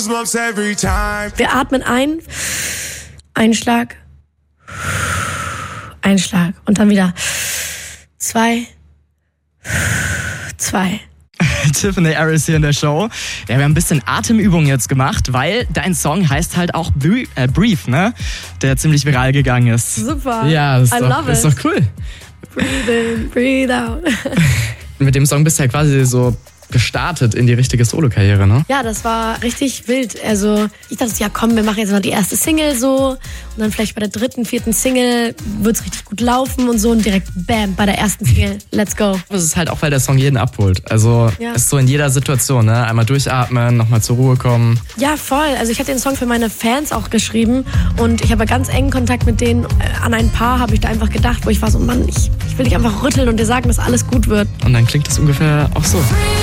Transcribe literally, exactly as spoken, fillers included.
Wir atmen ein, Einschlag, Einschlag und dann wieder zwei, zwei. Tiffany Harris hier in der Show. Ja, wir haben ein bisschen Atemübung jetzt gemacht, weil dein Song heißt halt auch Breathe, äh, Breathe, ne? Der ziemlich viral gegangen ist. Super. Ja, ist, I doch, love ist it. doch cool. Breathe in, breathe out. Mit dem Song bist du ja quasi so gestartet in die richtige Solo-Karriere, ne? Ja, das war richtig wild. Also ich dachte, ja komm, wir machen jetzt mal die erste Single so und dann vielleicht bei der dritten, vierten Single wird's richtig gut laufen und so und direkt bam, bei der ersten Single, let's go. Das ist halt auch, weil der Song jeden abholt. Also Ja. ist so in jeder Situation, ne? Einmal durchatmen, nochmal zur Ruhe kommen. Ja, voll. Also ich habe den Song für meine Fans auch geschrieben und ich habe ganz engen Kontakt mit denen. An ein paar habe ich da einfach gedacht, wo ich war so, Mann, ich, ich will dich einfach rütteln und dir sagen, dass alles gut wird. Und dann klingt das ungefähr auch so.